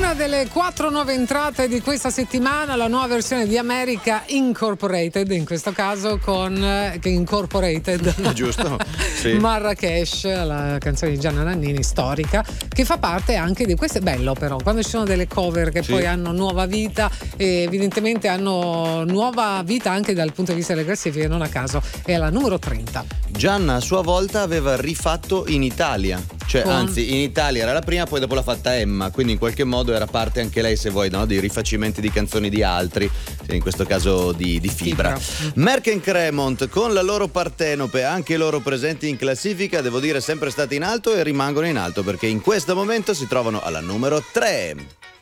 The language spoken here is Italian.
Una delle 4 nuove entrate di questa settimana, la nuova versione di America Incorporated, in questo caso con Incorporated giusto? Sì. Marrakesh, la canzone di Gianna Nannini, storica, che fa parte anche di questo. È bello però quando ci sono delle cover che poi hanno nuova vita, e evidentemente hanno nuova vita anche dal punto di vista delle classifiche, non a caso è alla numero 30. Gianna a sua volta aveva rifatto in Italia, cioè anzi in Italia era la prima, poi dopo l'ha fatta Emma, quindi in qualche modo era parte anche lei, se vuoi, no? Di rifacimenti di canzoni di altri, in questo caso di Fibra. Merck & Cremont con la loro Partenope, anche loro presenti in classifica, devo dire sempre stati in alto e rimangono in alto perché in questo momento si trovano alla numero 3.